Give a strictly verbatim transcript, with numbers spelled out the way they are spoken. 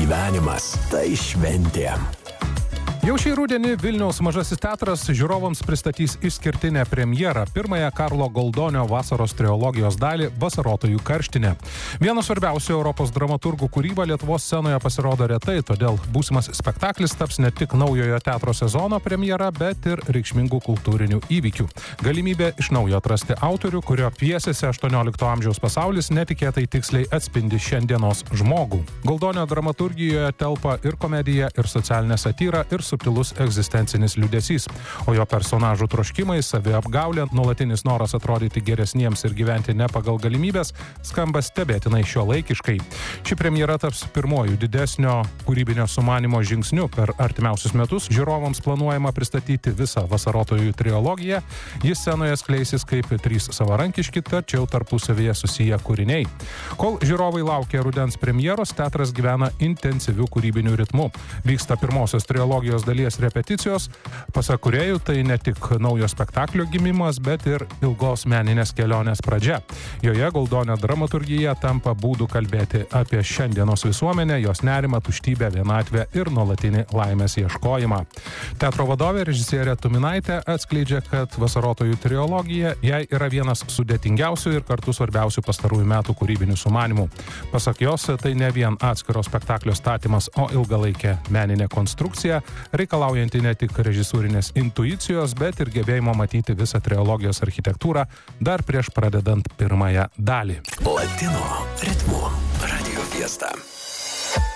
Gyvenimas tai šventė. Jau šį rudenį Vilniaus Mažasis teatras žiūrovams pristatys išskirtinę premjerą, pirmąją Karlo Goldonio vasaros trilogijos dalį Vasarotojų karštinė. Vienas svarbiausių Europos dramaturgų kūryba Lietuvos scenoje pasirodo retai, todėl būsimas spektaklis taps ne tik naujojo teatro sezono premjera, bet ir reikšmingų kultūrinių įvykių. Galimybė iš naujo atrasti autorių, kurio pjesėse aštuoniolikto amžiaus pasaulis netikėtai tiksliai atspindi šiandienos žmogų. Goldonio dramaturgijoje telpa ir komedija, ir socialinė satyra, ir subtilus egzistencinis liūdesys, o jo personažų troškimai, saviapgaulė, nuolatinis noras atrodyti geresniems ir gyventi ne pagal galimybės skamba stebėtinai šiuolaikiškai. Ši premjera taps pirmojų didesnio kūrybinio sumanimo žingsniu. Per artimiausius metus žiūrovams planuojama pristatyti visą Vasarotojų trilogiją. Jis scenoje skleisis kaip trys savarankiški, tačiau tarpusavyje susiję kūriniai. Kol žiūrovai laukia rudens premjeros, teatras gyvena intensyviu kūrybiniu ritmu. Vyksta pirmosios trilogijos dalies repeticijos, pasak kūrėjų, tai ne tik naujo spektaklio gimimas, bet ir ilgos meninės kelionės pradžia. Joje Goldonio dramaturgija tampa būdų kalbėti apie šiandienos visuomenę, jos nerimą, tuštybę, vienatvę ir nuolatinį laimės ieškojimą. Teatro vadovė režisierė Tuminaitė atskleidžia, kad Vasarotojų trilogija jai yra vienas sudėtingiausių ir kartu svarbiausių pastarųjų metų kūrybinių sumanimų. Pasak jos, tai ne vien atskiro spektaklio statymas, o ilgalaikė meninė konstrukcija, reikalaujanti ne tik režisūrinės intuicijos, bet ir gebėjimo matyti visą trilogijos architektūrą dar prieš pradedant pirmąją dalį. Latino ritmu Radio Fiesta.